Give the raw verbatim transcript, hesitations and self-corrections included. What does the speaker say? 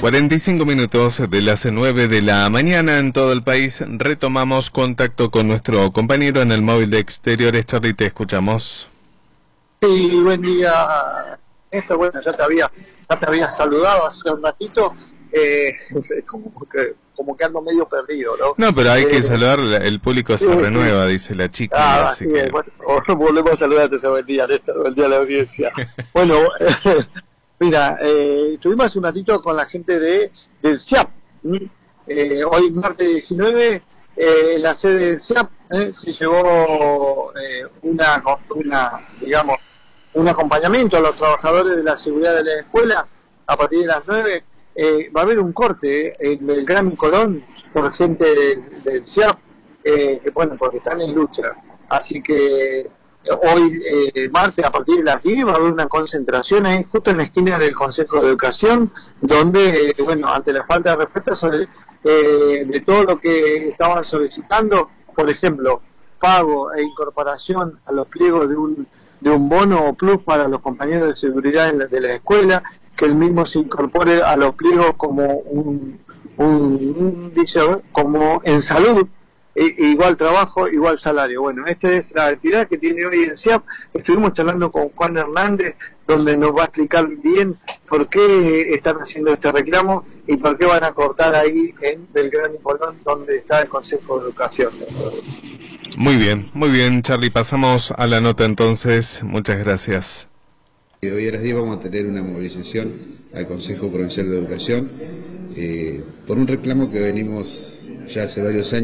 cuarenta y cinco minutos de las nueve de la mañana en todo el país. Retomamos contacto con nuestro compañero en el móvil de Exteriores. Charly, te escuchamos. Sí, buen día. Esto, bueno, ya te había, ya te había saludado hace un ratito. Eh, como, que, como que ando medio perdido, ¿no? No, pero hay eh, que saludar, el público se sí, renueva, sí. dice la chica. Ah, Así sí, que... bueno, volvemos a saludarte ese buen día, Néstor, buen día a la audiencia. Bueno, mira, eh, estuvimos hace un ratito con la gente de del C I A P. Eh, hoy, martes diecinueve, eh, en la sede del C I A P eh, se llevó eh, una, una, digamos, un acompañamiento a los trabajadores de la seguridad de la escuela. A partir de las nueve eh, va a haber un corte eh, en el Gran Colón por gente del, del C I A P, eh, que bueno, porque están en lucha. Así que eh, hoy, eh, martes, a partir de las diez, va a haber una concentración ahí justo en la esquina del Consejo de Educación, donde, eh, bueno, ante la falta de respeto sobre, eh, de todo lo que estaban solicitando, por ejemplo, pago e incorporación a los pliegos de un de un bono o plus para los compañeros de seguridad de la, de la escuela, que el mismo se incorpore a los pliegos como un, un, un dice, como en salud, e, igual trabajo, igual salario. Bueno, esta es la actividad que tiene hoy el C I A P. Estuvimos charlando con Juan Hernández, donde nos va a explicar bien por qué están haciendo este reclamo y por qué van a cortar ahí en Belgrano y Colón, donde está el Consejo de Educación. Muy bien, muy bien, Charly. Pasamos a la nota entonces. Muchas gracias. Hoy a las diez vamos a tener una movilización al Consejo Provincial de Educación eh, por un reclamo que venimos ya hace varios años.